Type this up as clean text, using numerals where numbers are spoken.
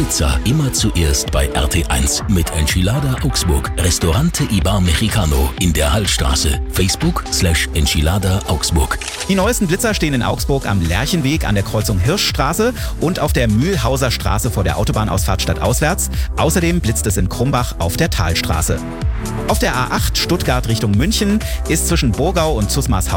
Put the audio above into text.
Blitzer immer zuerst bei RT1 mit Enchilada Augsburg. Restaurante Ibar Mexicano in der Hallstraße. Facebook/Enchilada Augsburg. Die neuesten Blitzer stehen in Augsburg am Lerchenweg an der Kreuzung Hirschstraße und auf der Mühlhauser Straße vor der Autobahnausfahrt stadtauswärts. Außerdem blitzt es in Krumbach auf der Talstraße. Auf der A8 Stuttgart Richtung München ist zwischen Burgau und Zusmarshausen